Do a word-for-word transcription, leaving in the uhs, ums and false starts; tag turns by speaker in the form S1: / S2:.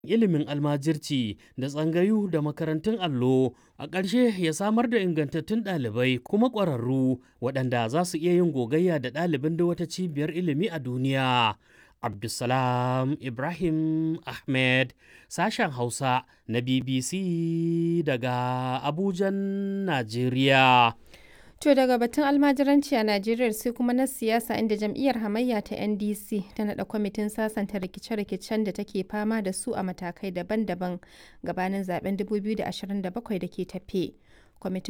S1: ilimin almajirci da tsangayu da makarantun allo, a ƙarshe ya samar da ingantattun ɗalibai kuma ƙwararru waɗanda za su iya yin gogayya da ɗalibin da wata cibiyar ilimi a duniya. Abdulsalam Ibrahim Ahmed, sashen Hausa na B B C daga Abujan, Najeriya.
S2: To daga batun almajiranci a Najeriya sai kuma na siyasa inda jam'iyyar hamayya ta N D C ta naɗa kwamitin sasanta rikice-rikicen da take fama da su a matakai daban-daban gabanin zaben dubu biyu da ashirin da bakwai da ke tafe. Kwamitin